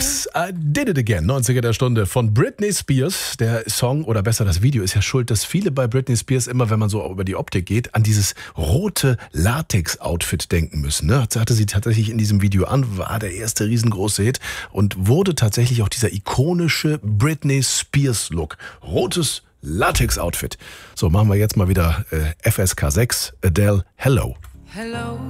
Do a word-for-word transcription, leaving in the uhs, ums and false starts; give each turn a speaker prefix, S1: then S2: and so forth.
S1: Oops, I did it again. neunziger der Stunde von Britney Spears. Der Song, oder besser das Video, ist ja schuld, dass viele bei Britney Spears immer, wenn man so über die Optik geht, an dieses rote Latex-Outfit denken müssen. Ne? Das hatte sie tatsächlich in diesem Video an, war der erste riesengroße Hit und wurde tatsächlich auch dieser ikonische Britney Spears-Look. Rotes Latex-Outfit. So, machen wir jetzt mal wieder äh, F S K sechs, Adele, Hello.
S2: Hello.